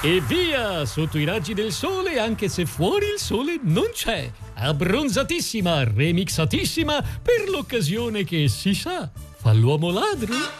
E via, sotto i raggi del sole, anche se fuori il sole non c'è. Abbronzatissima, remixatissima, per l'occasione che si sa, fa l'uomo ladro.